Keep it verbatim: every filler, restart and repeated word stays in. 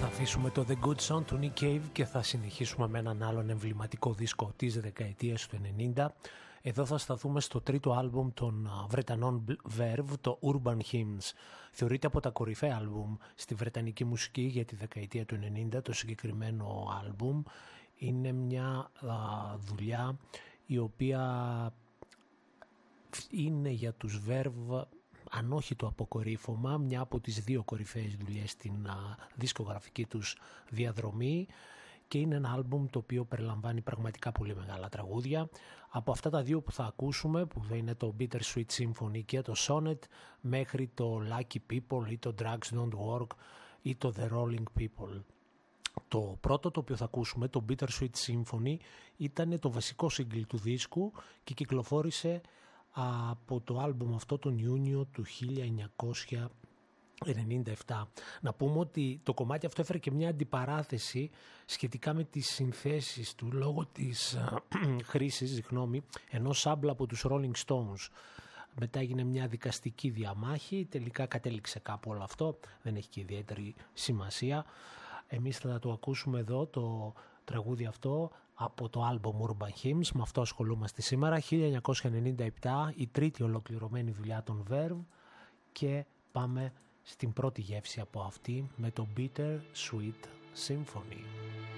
Θα αφήσουμε το The Good Son του Nick Cave και θα συνεχίσουμε με έναν άλλον εμβληματικό δίσκο της δεκαετίας του ενενήντα. Εδώ θα σταθούμε στο τρίτο άλμπουμ των Βρετανών Verve, το Urban Hymns. Θεωρείται από τα κορυφαία άλμπουμ στη βρετανική μουσική για τη δεκαετία του ενενήντα. Το συγκεκριμένο άλμπουμ είναι μια α, δουλειά η οποία είναι για τους Verve, αν όχι το αποκορύφωμα, μια από τις δύο κορυφαίες δουλειές στην α, δισκογραφική τους διαδρομή, και είναι ένα άλμπουμ το οποίο περιλαμβάνει πραγματικά πολύ μεγάλα τραγούδια. Από αυτά τα δύο που θα ακούσουμε, που θα είναι το Bittersweet Symphony και το Sonnet, μέχρι το Lucky People ή το Drugs Don't Work ή το The Rolling People. Το πρώτο το οποίο θα ακούσουμε, το Bittersweet Symphony, ήταν το βασικό single του δίσκου και κυκλοφόρησε από το άλμπουμ αυτό τον Ιούνιο του χίλια εννιακόσια ενενήντα επτά. Να πούμε ότι το κομμάτι αυτό έφερε και μια αντιπαράθεση σχετικά με τις συνθέσεις του λόγω της χρήσης συγγνώμη, ενός σάμπλ από τους Rolling Stones. Μετά έγινε μια δικαστική διαμάχη, τελικά κατέληξε κάπου όλο αυτό, δεν έχει και ιδιαίτερη σημασία. Εμείς θα το ακούσουμε εδώ το τραγούδι αυτό από το άλμπομ Urban Hymns, με αυτό ασχολούμαστε σήμερα. Χίλια εννιακόσια ενενήντα επτά, η τρίτη ολοκληρωμένη δουλειά των Verve, και πάμε στην πρώτη γεύση από αυτή με το Bitter Sweet Symphony.